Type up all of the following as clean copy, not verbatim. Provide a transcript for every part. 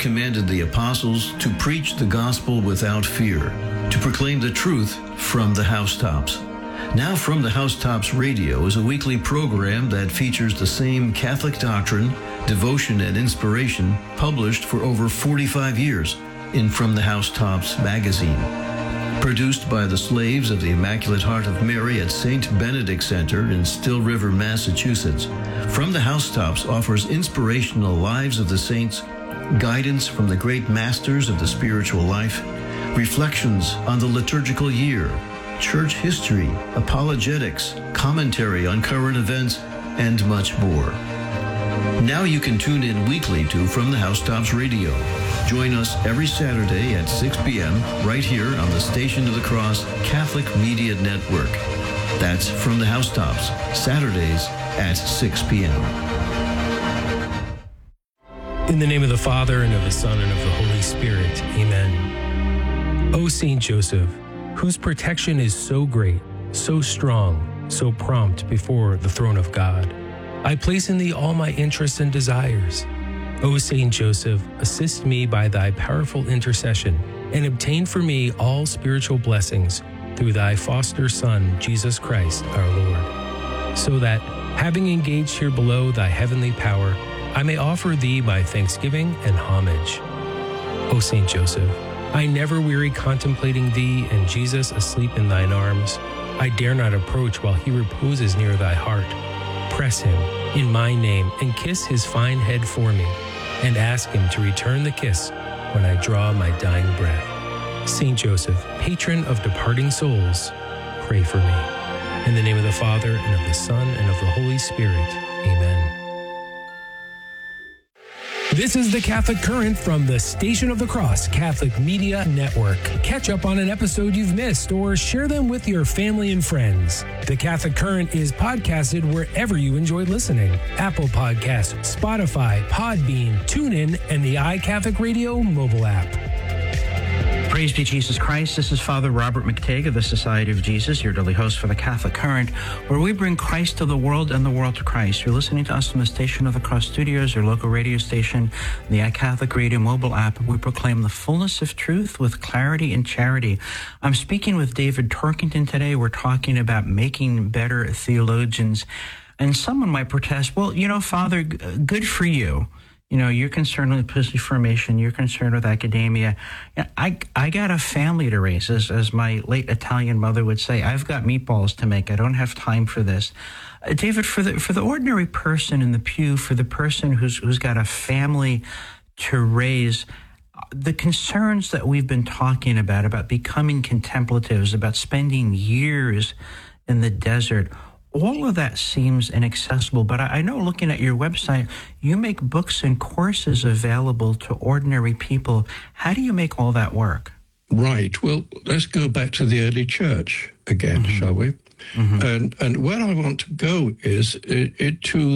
commanded the apostles to preach the gospel without fear, to proclaim the truth from the housetops. Now From the Housetops Radio is a weekly program that features the same Catholic doctrine, devotion, and inspiration published for over 45 years in From the Housetops magazine. Produced by the slaves of the Immaculate Heart of Mary at St. Benedict Center in Still River, Massachusetts, From the Housetops offers inspirational lives of the saints, guidance from the great masters of the spiritual life, reflections on the liturgical year, church history, apologetics, commentary on current events, and much more. Now you can tune in weekly to From the Housetops Radio. Join us every Saturday at 6 p.m. right here on the Station of the Cross Catholic Media Network. That's From the Housetops, Saturdays at 6 p.m. In the name of the Father, and of the Son, and of the Holy Spirit. Amen. O Saint Joseph, whose protection is so great, so strong, so prompt before the throne of God, I place in thee all my interests and desires. O Saint Joseph, assist me by thy powerful intercession, and obtain for me all spiritual blessings through thy foster Son, Jesus Christ, our Lord, so that, having engaged here below thy heavenly power, I may offer thee my thanksgiving and homage. O Saint Joseph, I never weary contemplating thee and Jesus asleep in thine arms. I dare not approach while he reposes near thy heart. Press him in my name and kiss his fine head for me, and ask him to return the kiss when I draw my dying breath. Saint Joseph, patron of departing souls, pray for me. In the name of the Father, and of the Son, and of the Holy Spirit. Amen. This is the Catholic Current from the Station of the Cross Catholic Media Network. Catch up on an episode you've missed or share them with your family and friends. The Catholic Current is podcasted wherever you enjoy listening. Apple Podcasts, Spotify, Podbean, TuneIn, and the iCatholic Radio mobile app. Praise be Jesus Christ. This is Father Robert McTague of the Society of Jesus, your daily host for the Catholic Current, where we bring Christ to the world and the world to Christ. You're listening to us from the Station of the Cross Studios, your local radio station, the iCatholic Radio mobile app. We proclaim the fullness of truth with clarity and charity. I'm speaking with David Torkington today. We're talking about making better theologians. And someone might protest, well, Father, good for you. You're concerned with episcopal formation. You're concerned with academia. I got a family to raise, as my late Italian mother would say. I've got meatballs to make. I don't have time for this. David, for the ordinary person in the pew, for the person who's got a family to raise, the concerns that we've been talking about becoming contemplatives, about spending years in the desert, all of that seems inaccessible, but I know, looking at your website, you make books and courses available to ordinary people. How do you make all that work? Right. Well, let's go back to the early church again, shall we? Mm-hmm. And where I want to go is to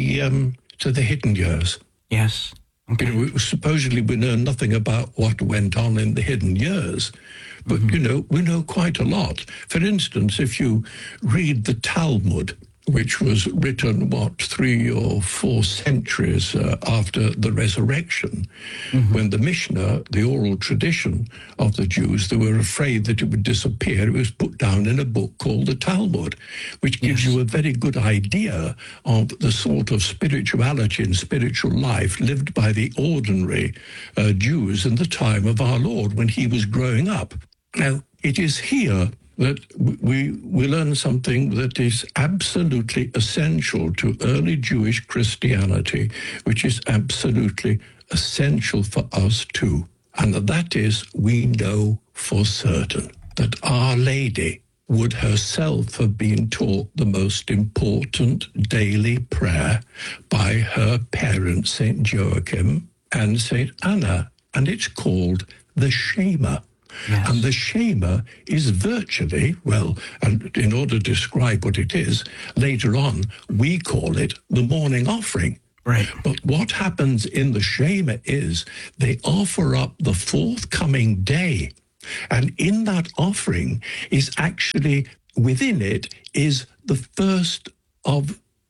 the hidden years. Yes. Okay. Supposedly we know nothing about what went on in the hidden years. But, we know quite a lot. For instance, if you read the Talmud, which was written, 3 or 4 centuries after the resurrection, when the Mishnah, the oral tradition of the Jews, they were afraid that it would disappear. It was put down in a book called the Talmud, which gives you a very good idea of the sort of spirituality and spiritual life lived by the ordinary Jews in the time of our Lord when he was growing up. Now, it is here that we learn something that is absolutely essential to early Jewish Christianity, which is absolutely essential for us too. And that is, we know for certain that Our Lady would herself have been taught the most important daily prayer by her parents, St. Joachim and St. Anna, and it's called the Shema. Yes. And the Shema is virtually, and in order to describe what it is, later on we call it the morning offering. Right. But what happens in the Shema is they offer up the forthcoming day. And in that offering is actually, within it, is the first of the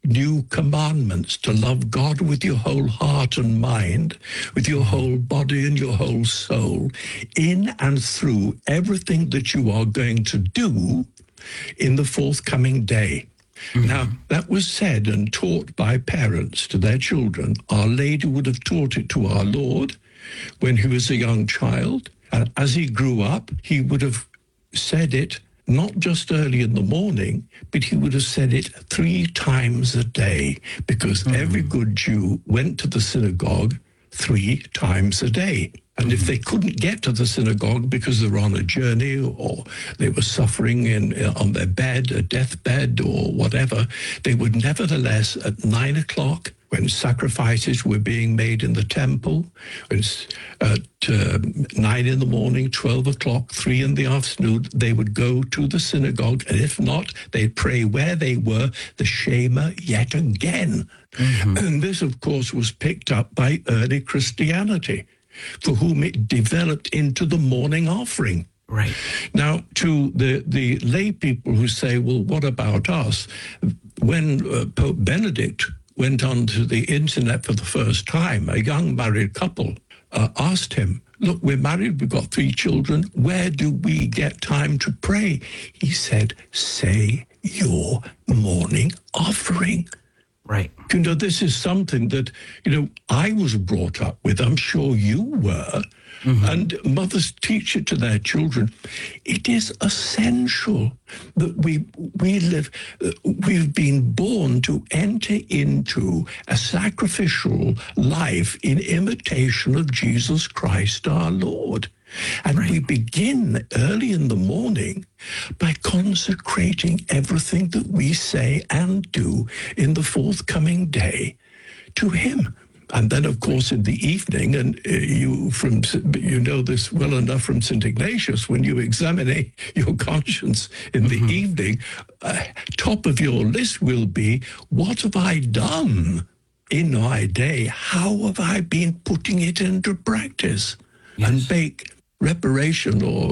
new commandments, to love God with your whole heart and mind, with your whole body and your whole soul, in and through everything that you are going to do in the forthcoming day. Now, that was said and taught by parents to their children. Our Lady would have taught it to our Lord when he was a young child. And as he grew up, he would have said it not just early in the morning, but he would have said it 3 times a day, because every good Jew went to the synagogue 3 times a day. And if they couldn't get to the synagogue because they were on a journey or they were suffering on their bed, a deathbed or whatever, they would nevertheless, at 9 o'clock, when sacrifices were being made in the temple, at 9 in the morning, 12 o'clock, 3 in the afternoon, they would go to the synagogue. And if not, they'd pray where they were, the Shema yet again. And this, of course, was picked up by early Christianity, for whom it developed into the morning offering. Right. Now, to the lay people who say, well, what about us? When Pope Benedict went onto the internet for the first time, a young married couple asked him, look, we're married, we've got 3 children, where do we get time to pray? He said, say your morning offering. Right. You know, this is something that, I was brought up with. I'm sure you were. And mothers teach it to their children. It is essential that we've been born to enter into a sacrificial life in imitation of Jesus Christ our Lord. And we begin early in the morning by consecrating everything that we say and do in the forthcoming day to him. And then, of course, in the evening, and you know this well enough from St. Ignatius, when you examine your conscience in the evening, top of your list will be, what have I done in my day? How have I been putting it into practice? Yes. And make reparation or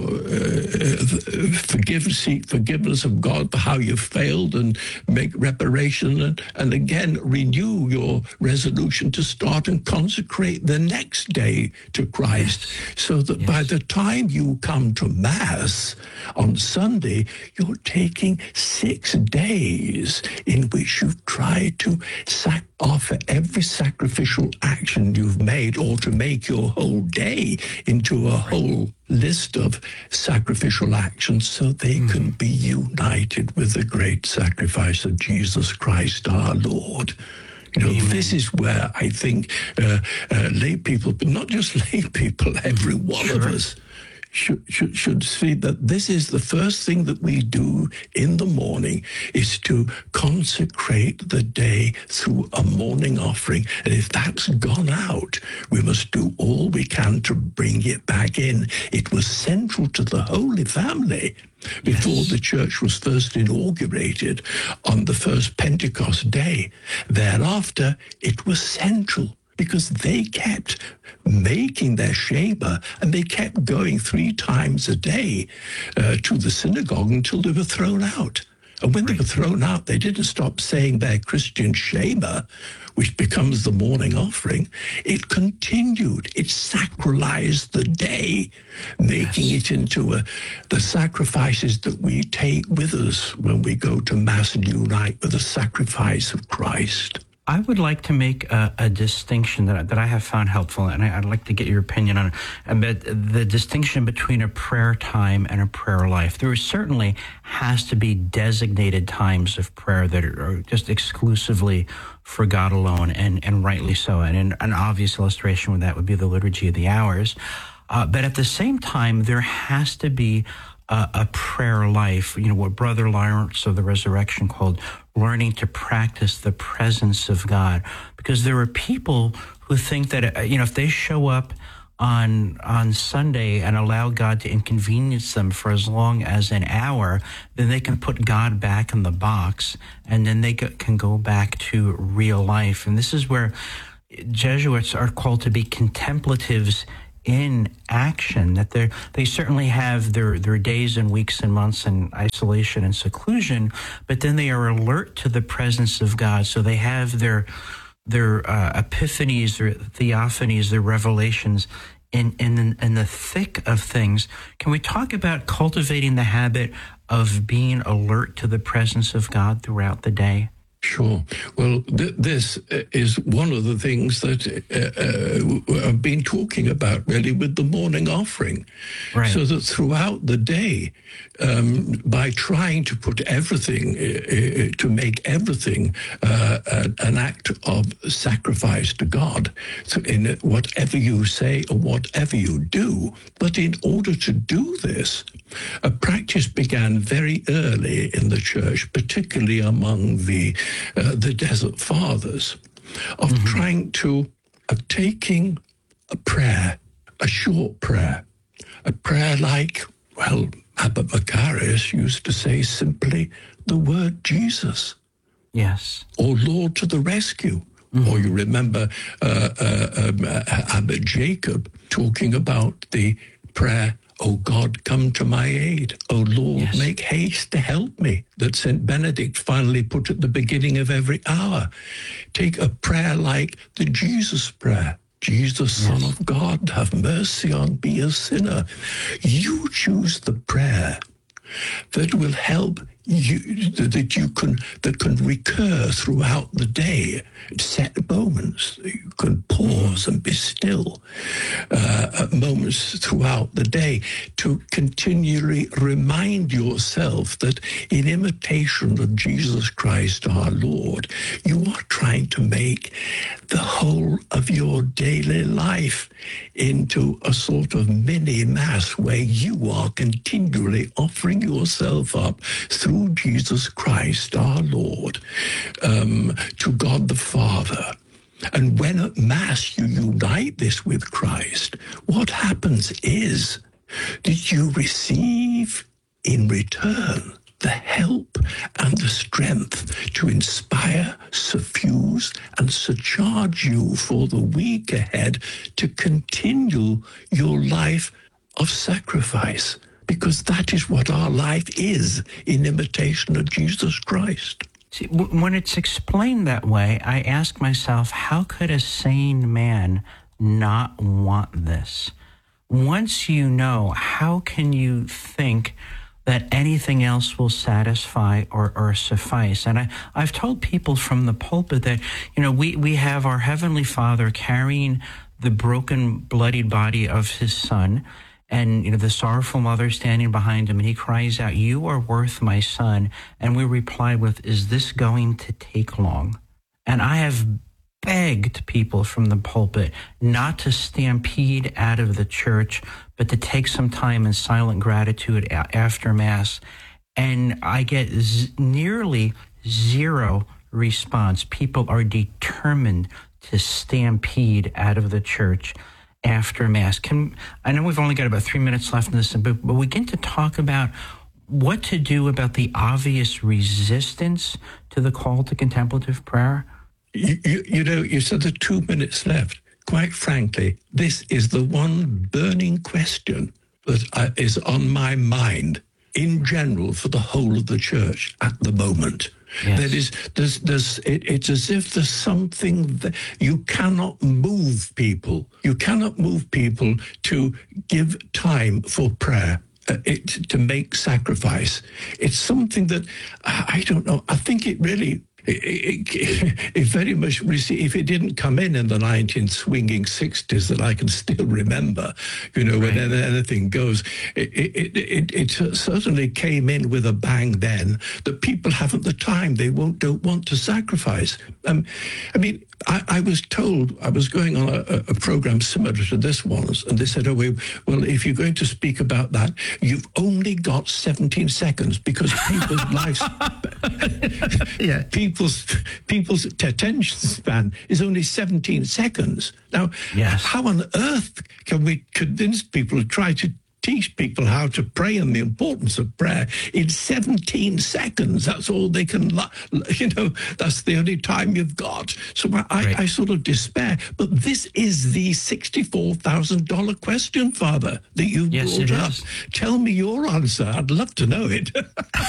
seek forgiveness of God for how you failed, and make reparation, and again renew your resolution to start and consecrate the next day to Christ, so that by the time you come to Mass on Sunday, you're taking 6 days in which you've tried to offer every sacrificial action you've made, or to make your whole day into a whole list of sacrificial actions, so they can be united with the great sacrifice of Jesus Christ our Lord. This is where I think lay people, but not just lay people, every one of us should see that this is the first thing that we do in the morning, is to consecrate the day through a morning offering. And if that's gone out, we must do all we can to bring it back in. It was central to the Holy Family before the church was first inaugurated on the first Pentecost day. Thereafter, it was central, because they kept making their Shema, and they kept going 3 times a day to the synagogue until they were thrown out. And when they were thrown out, they didn't stop saying their Christian Shema, which becomes the morning offering. It continued. It sacralized the day, making it into the sacrifices that we take with us when we go to Mass and unite with the sacrifice of Christ. I would like to make a distinction that I have found helpful, and I'd like to get your opinion on it, about the distinction between a prayer time and a prayer life. There certainly has to be designated times of prayer that are just exclusively for God alone, and rightly so. And an obvious illustration with that would be the Liturgy of the Hours. But at the same time, there has to be a prayer life, what Brother Lawrence of the Resurrection called learning to practice the presence of God. Because there are people who think that, if they show up on Sunday and allow God to inconvenience them for as long as an hour, then they can put God back in the box, and then they can go back to real life. And this is where Jesuits are called to be contemplatives in action, that they certainly have their days and weeks and months in isolation and seclusion, but then they are alert to the presence of God. So they have their epiphanies, their theophanies, their revelations in the thick of things. Can we talk about cultivating the habit of being alert to the presence of God throughout the day? Sure. Well, this is one of the things that I've been talking about, really, with the morning offering. Right. So that throughout the day, by trying to put everything, to make everything an act of sacrifice to God, so in whatever you say or whatever you do. But in order to do this, a practice began very early in the church, particularly among the Desert Fathers, of taking a prayer, a short prayer, a prayer like, well, Abbot Macarius used to say simply the word Jesus. Yes. Or Lord to the rescue. Or you remember Abbot Jacob talking about the prayer, "O God, come to my aid. O Lord, yes, make haste to help me," that St. Benedict finally put at the beginning of every hour. Take a prayer like the Jesus prayer. Jesus, yes, Son of God, have mercy on me, a sinner. You choose the prayer that will help you, that can recur throughout the day. Set moments that you can pause and be still, moments throughout the day to continually remind yourself that in imitation of Jesus Christ our Lord, you are trying to make the whole of your daily life into a sort of mini mass where you are continually offering yourself up through Jesus Christ our Lord to God the Father. And when at Mass you unite this with Christ, what happens is that you receive in return the help and the strength to inspire, suffuse, and surcharge you for the week ahead to continue your life of sacrifice, because that is what our life is in imitation of Jesus Christ. See, when it's explained that way, I ask myself, how could a sane man not want this? Once you know, how can you think that anything else will satisfy or suffice? And I've told people from the pulpit that, we have our Heavenly Father carrying the broken, bloodied body of his Son, and the sorrowful mother standing behind him, and he cries out, "You are worth my son." And we reply with, "Is this going to take long?" And I have begged people from the pulpit not to stampede out of the church, but to take some time in silent gratitude after Mass. And I get nearly zero response. People are determined to stampede out of the church after Mass. I know we've only got about 3 minutes left in this, but we get to talk about what to do about the obvious resistance to the call to contemplative prayer. You said there are 2 minutes left. Quite frankly, this is the one burning question that is on my mind in general for the whole of the church at the moment. Yes. That is, it's as if there's something that you cannot move people. You cannot move people to give time for prayer, to make sacrifice. It's something that, I don't know, I think it really... It very much, if it didn't come in the 1960s, 60s that I can still remember, right, when anything goes, it certainly came in with a bang then, that people haven't the time, they don't want to sacrifice. I was told, I was going on a program similar to this one, and they said, well, if you're going to speak about that, you've only got 17 seconds, because people's lives... Yeah. People's attention span is only 17 seconds. Now, yes, how on earth can we convince people to try to teach people how to pray and the importance of prayer in 17 seconds. That's all they can, that's the only time you've got. So I sort of despair. But this is the $64,000 question, Father, that you brought up. Tell me your answer. I'd love to know it.